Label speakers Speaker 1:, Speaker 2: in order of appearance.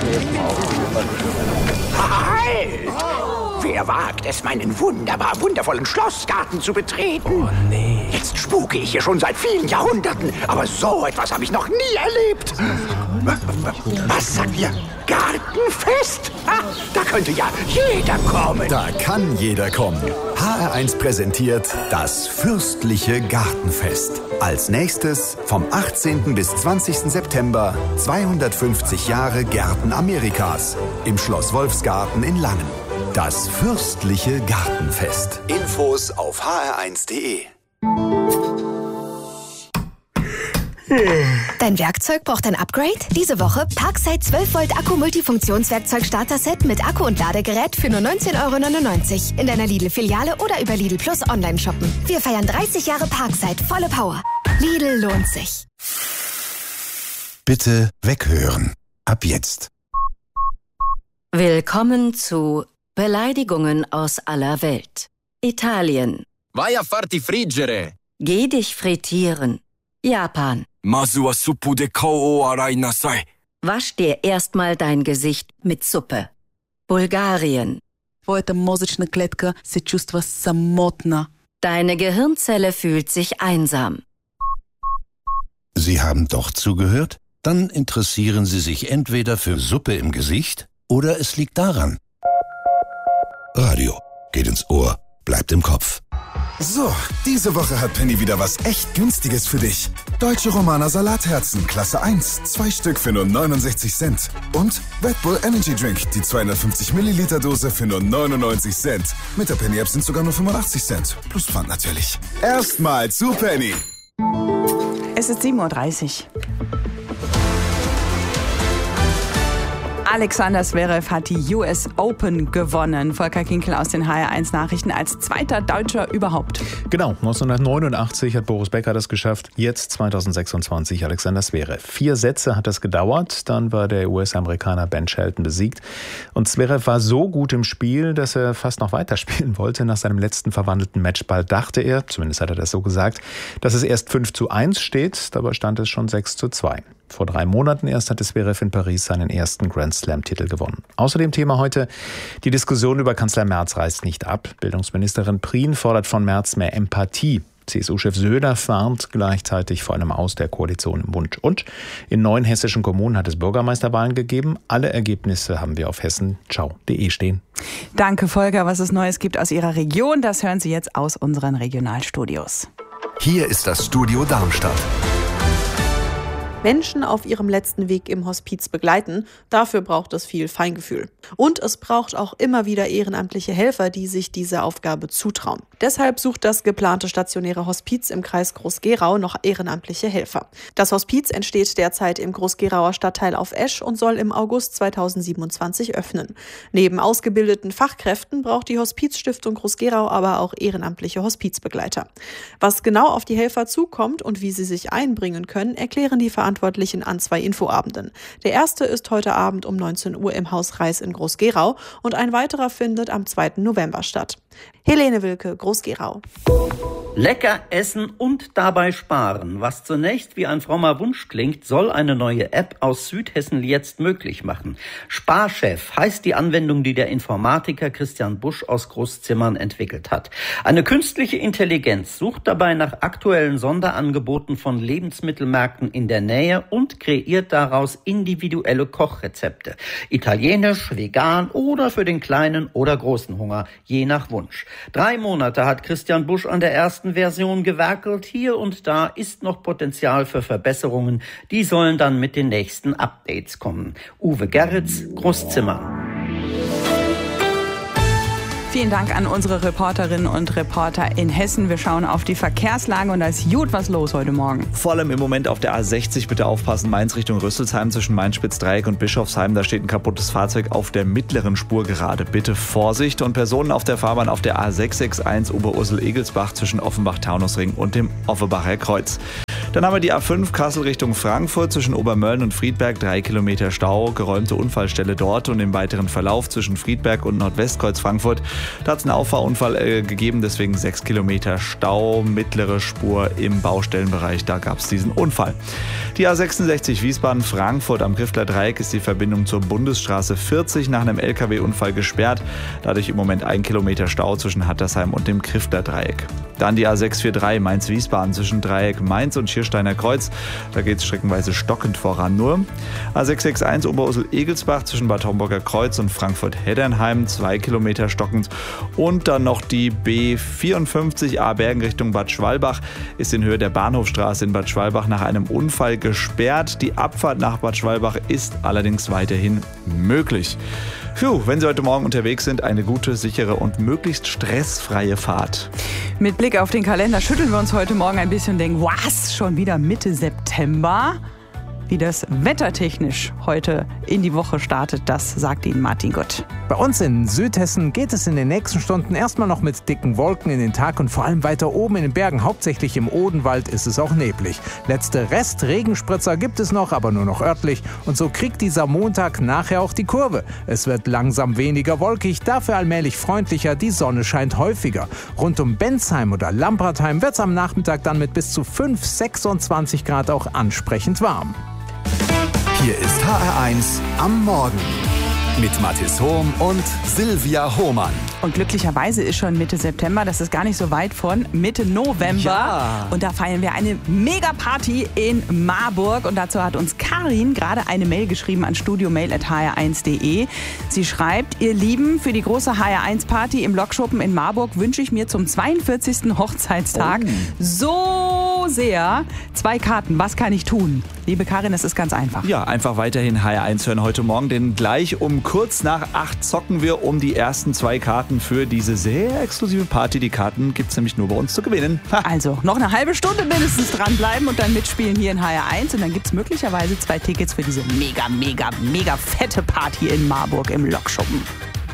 Speaker 1: Halt! Wer wagt es, meinen wundervollen Schlossgarten zu betreten?
Speaker 2: Oh nee.
Speaker 1: Jetzt spuke ich hier schon seit vielen Jahrhunderten, aber so etwas habe ich noch nie erlebt. Was sagt ihr? Gartenfest? Da könnte ja jeder kommen.
Speaker 3: Da kann jeder kommen. HR1 präsentiert das fürstliche Gartenfest. Als nächstes vom 18. bis 20. September 250 Jahre Gärten Amerikas im Schloss Wolfsgarten in Langen. Das fürstliche Gartenfest. Infos auf hr1.de.
Speaker 4: Dein Werkzeug braucht ein Upgrade? Diese Woche Parkside 12 Volt Akku Multifunktionswerkzeug Starter-Set mit Akku und Ladegerät für nur 19,99 € in deiner Lidl-Filiale oder über Lidl Plus online shoppen. Wir feiern 30 Jahre Parkside, volle Power. Lidl lohnt sich.
Speaker 3: Bitte weghören. Ab jetzt.
Speaker 5: Willkommen zu Beleidigungen aus aller Welt. Italien.
Speaker 2: Vai a farti friggere.
Speaker 5: Geh dich frittieren. Japan.
Speaker 2: Masu wa suppu de kou o arai nasai.
Speaker 5: Wasch dir erstmal dein Gesicht mit Suppe. Bulgarien.
Speaker 6: Твоята мозъчна клетка се чувства самотна.
Speaker 5: Deine Gehirnzelle fühlt sich einsam.
Speaker 3: Sie haben doch zugehört? Dann interessieren Sie sich entweder für Suppe im Gesicht oder es liegt daran. Radio geht ins Ohr, bleibt im Kopf.
Speaker 7: So, diese Woche hat Penny wieder was echt Günstiges für dich. Deutsche Romaner Salatherzen, Klasse 1, 2 Stück für nur 69 Cent. Und Red Bull Energy Drink, die 250 Milliliter Dose für nur 99 Cent. Mit der Penny App sind sogar nur 85 Cent. Plus Pfand natürlich. Erstmal zu Penny.
Speaker 6: Es ist 7:30 Uhr. Alexander Zverev hat die US Open gewonnen. Volker Kinkel aus den HR1 Nachrichten als zweiter Deutscher überhaupt.
Speaker 8: Genau, 1989 hat Boris Becker das geschafft. Jetzt 2026 Alexander Zverev. 4 Sätze hat das gedauert. Dann war der US-Amerikaner Ben Shelton besiegt. Und Zverev war so gut im Spiel, dass er fast noch weiterspielen wollte. Nach seinem letzten verwandelten Matchball dachte er, zumindest hat er das so gesagt, dass es erst 5:1 steht. Dabei stand es schon 6:2. Vor 3 Monaten erst hatte Zverev in Paris seinen ersten Grand-Slam-Titel gewonnen. Außerdem Thema heute, die Diskussion über Kanzler Merz reißt nicht ab. Bildungsministerin Prien fordert von Merz mehr Empathie. CSU-Chef Söder warnt gleichzeitig vor einem Aus der Koalition im Bund. Und in 9 hessischen Kommunen hat es Bürgermeisterwahlen gegeben. Alle Ergebnisse haben wir auf hessenschau.de stehen.
Speaker 6: Danke, Volker. Was es Neues gibt aus Ihrer Region, das hören Sie jetzt aus unseren Regionalstudios.
Speaker 3: Hier ist das Studio Darmstadt.
Speaker 9: Menschen auf ihrem letzten Weg im Hospiz begleiten, dafür braucht es viel Feingefühl. Und es braucht auch immer wieder ehrenamtliche Helfer, die sich diese Aufgabe zutrauen. Deshalb sucht das geplante stationäre Hospiz im Kreis Groß-Gerau noch ehrenamtliche Helfer. Das Hospiz entsteht derzeit im Groß-Gerauer Stadtteil auf Esch und soll im August 2027 öffnen. Neben ausgebildeten Fachkräften braucht die Hospizstiftung Groß-Gerau aber auch ehrenamtliche Hospizbegleiter. Was genau auf die Helfer zukommt und wie sie sich einbringen können, erklären die Verantwortlichen an 2 Infoabenden. Der erste ist heute Abend um 19 Uhr im Haus Reis in Groß-Gerau und ein weiterer findet am 2. November statt. Helene Wilke, Groß-Gerau.
Speaker 10: Lecker essen und dabei sparen. Was zunächst wie ein frommer Wunsch klingt, soll eine neue App aus Südhessen jetzt möglich machen. Sparchef heißt die Anwendung, die der Informatiker Christian Busch aus Großzimmern entwickelt hat. Eine künstliche Intelligenz sucht dabei nach aktuellen Sonderangeboten von Lebensmittelmärkten in der Nähe und kreiert daraus individuelle Kochrezepte. Italienisch, vegan oder für den kleinen oder großen Hunger, je nach Wunsch. 3 Monate hat Christian Busch an der ersten Version gewerkelt. Hier und da ist noch Potenzial für Verbesserungen. Die sollen dann mit den nächsten Updates kommen. Uwe Gerritz, Großzimmern.
Speaker 6: Vielen Dank an unsere Reporterinnen und Reporter in Hessen. Wir schauen auf die Verkehrslage und da ist gut was los heute Morgen.
Speaker 11: Vor allem im Moment auf der A60 bitte aufpassen. Mainz Richtung Rüsselsheim zwischen Main-Spitz-Dreieck und Bischofsheim. Da steht ein kaputtes Fahrzeug auf der mittleren Spur gerade. Bitte Vorsicht. Und Personen auf der Fahrbahn auf der A661 Oberursel-Egelsbach zwischen Offenbach-Taunusring und dem Offenbacher Kreuz. Dann haben wir die A5 Kassel Richtung Frankfurt zwischen Obermölln und Friedberg, 3 Kilometer Stau, geräumte Unfallstelle dort und im weiteren Verlauf zwischen Friedberg und Nordwestkreuz Frankfurt. Da hat es einen Auffahrunfall gegeben, deswegen 6 Kilometer Stau, mittlere Spur im Baustellenbereich, da gab es diesen Unfall. Die A66 Wiesbaden-Frankfurt am Griffler Dreieck ist die Verbindung zur Bundesstraße 40 nach einem LKW-Unfall gesperrt. Dadurch im Moment 1 Kilometer Stau zwischen Hattersheim und dem Griffler Dreieck. Dann die A643 Mainz-Wiesbaden zwischen Dreieck Mainz und Schiersteiner Kreuz. Da geht es streckenweise stockend voran nur. A661 Oberursel-Egelsbach zwischen Bad Homburger Kreuz und Frankfurt-Heddernheim, 2 Kilometer stockend. Und dann noch die B54 A-Bergen Richtung Bad Schwalbach ist in Höhe der Bahnhofstraße in Bad Schwalbach nach einem Unfall gesperrt. Die Abfahrt nach Bad Schwalbach ist allerdings weiterhin möglich. Wenn Sie heute Morgen unterwegs sind, eine gute, sichere und möglichst stressfreie Fahrt.
Speaker 6: Mit Blick auf den Kalender schütteln wir uns heute Morgen ein bisschen und denken, was, schon wieder Mitte September? Wie das wettertechnisch heute in die Woche startet, das sagt Ihnen Martin Gott.
Speaker 12: Bei uns in Südhessen geht es in den nächsten Stunden erstmal noch mit dicken Wolken in den Tag und vor allem weiter oben in den Bergen, hauptsächlich im Odenwald, ist es auch neblig. Letzte Rest-Regenspritzer gibt es noch, aber nur noch örtlich. Und so kriegt dieser Montag nachher auch die Kurve. Es wird langsam weniger wolkig, dafür allmählich freundlicher, die Sonne scheint häufiger. Rund um Bensheim oder Lampertheim wird es am Nachmittag dann mit bis zu 26 Grad auch ansprechend warm.
Speaker 3: Hier ist HR1 am Morgen mit Mathis Hohm und Silvia Hohmann.
Speaker 6: Und glücklicherweise ist schon Mitte September, das ist gar nicht so weit von Mitte November.
Speaker 11: Ja.
Speaker 6: Und da feiern wir eine Mega-Party in Marburg. Und dazu hat uns Karin gerade eine Mail geschrieben an studiomail@hr1.de. Sie schreibt, ihr Lieben, für die große HR1-Party im Lokschuppen in Marburg wünsche ich mir zum 42. Hochzeitstag so sehr 2 Karten. Was kann ich tun? Liebe Karin, es ist ganz einfach.
Speaker 11: Ja, einfach weiterhin HR1 hören heute Morgen, denn gleich um kurz nach 8 zocken wir um die ersten 2 Karten für diese sehr exklusive Party. Die Karten gibt es nämlich nur bei uns zu gewinnen.
Speaker 6: Also noch eine halbe Stunde mindestens dranbleiben und dann mitspielen hier in HR1 und dann gibt es möglicherweise 2 Tickets für diese mega fette Party in Marburg im Lokschuppen.